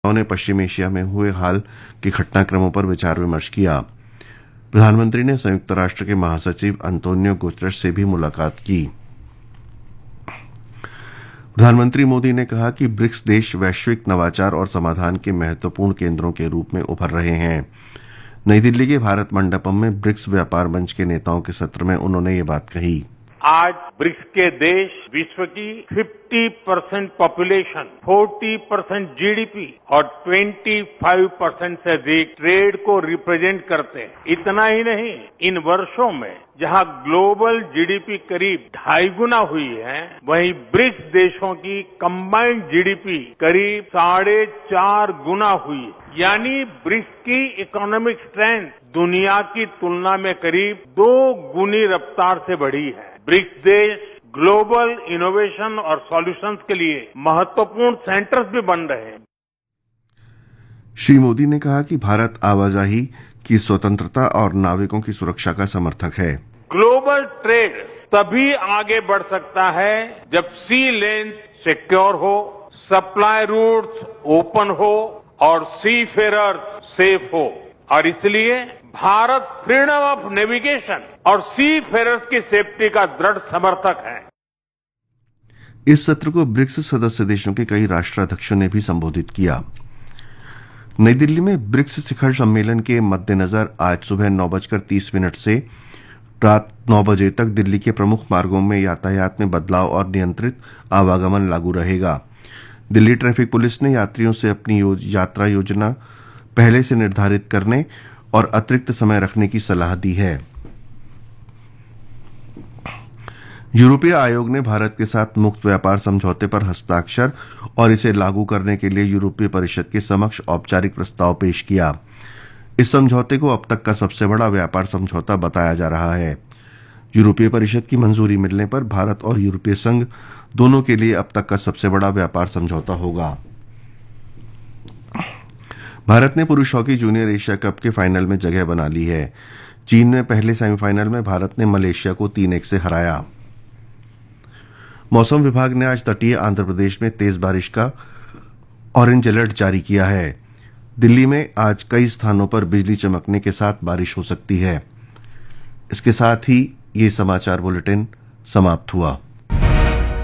उन्होंने पश्चिम एशिया में हुए हाल के घटनाक्रमों पर विचार विमर्श किया। प्रधानमंत्री ने संयुक्त राष्ट्र के महासचिव अंतोनियो गुतरश से भी मुलाकात की। प्रधानमंत्री मोदी ने कहा कि ब्रिक्स देश वैश्विक नवाचार और समाधान के महत्वपूर्ण केंद्रों के रूप में उभर रहे हैं। नई दिल्ली के भारत मंडपम में ब्रिक्स व्यापार मंच के नेताओं के सत्र में उन्होंने ये बात कही। आज ब्रिक्स के देश विश्व की 50% पॉपुलेशन, 40% जीडीपी और 25% से अधिक ट्रेड को रिप्रेजेंट करते हैं। इतना ही नहीं, इन वर्षों में जहां ग्लोबल जीडीपी करीब 2.5 गुना हुई है, वहीं ब्रिक्स देशों की कंबाइंड जीडीपी करीब 4.5 गुना हुई है। यानी ब्रिक्स की इकोनॉमिक स्ट्रेंथ दुनिया की तुलना में करीब 2 गुनी रफ्तार से बढ़ी है। ब्रिक्स देश ग्लोबल इनोवेशन और सॉल्यूशंस के लिए महत्वपूर्ण सेंटर्स भी बन रहे हैं। श्री मोदी ने कहा कि भारत आवाजाही की स्वतंत्रता और नाविकों की सुरक्षा का समर्थक है। ग्लोबल ट्रेड तभी आगे बढ़ सकता है जब सी लेन सिक्योर हो, सप्लाई रूट्स ओपन हो और सी फेरर्स सेफ हो। और इसलिए भारत फ्रीडम ऑफ नेविगेशन और सी फेरर्स की सेफ्टी का दृढ़ समर्थक है। इस सत्र को ब्रिक्स सदस्य देशों के कई राष्ट्राध्यक्षों ने भी संबोधित किया। नई दिल्ली में ब्रिक्स शिखर सम्मेलन के मद्देनजर आज सुबह 9:30 से रात 9 बजे तक दिल्ली के प्रमुख मार्गों में यातायात में बदलाव और नियंत्रित आवागमन लागू रहेगा। दिल्ली ट्रैफिक पुलिस ने यात्रियों से अपनी यात्रा योजना पहले से निर्धारित करने और अतिरिक्त समय रखने की सलाह दी है। यूरोपीय आयोग ने भारत के साथ मुक्त व्यापार समझौते पर हस्ताक्षर और इसे लागू करने के लिए यूरोपीय परिषद के समक्ष औपचारिक प्रस्ताव पेश किया। इस समझौते को अब तक का सबसे बड़ा व्यापार समझौता बताया जा रहा है। यूरोपीय परिषद की मंजूरी मिलने पर भारत और यूरोपीय संघ दोनों के लिए अब तक का सबसे बड़ा व्यापार समझौता होगा। भारत ने पुरुष हॉकी जूनियर एशिया कप के फाइनल में जगह बना ली है। चीन में पहले सेमीफाइनल में भारत ने मलेशिया को 3-1 से हराया। मौसम विभाग ने आज तटीय आंध्र प्रदेश में तेज बारिश का ऑरेंज अलर्ट जारी किया है। दिल्ली में आज कई स्थानों पर बिजली चमकने के साथ बारिश हो सकती है। इसके साथ ही ये समाचार बुलेटिन समाप्त हुआ।